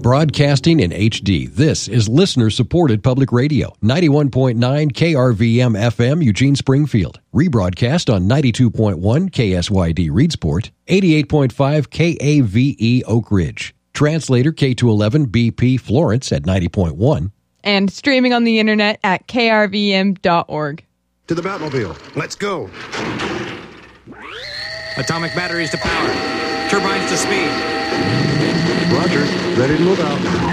Broadcasting in HD, this is listener-supported public radio. 91.9 KRVM FM, Eugene, Springfield. Rebroadcast on 92.1 KSYD, Reedsport. 88.5 KAVE, Oak Ridge. Translator K211 BP, Florence at 90.1. And streaming on the internet at krvm.org. To the Batmobile. Let's go. Atomic batteries to power. Turbines to speed. Roger. Ready to move out.